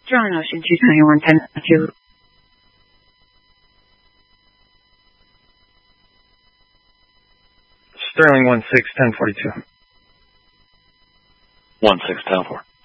John Ocean 221 10 Sterling 16 1042. 16 10 4.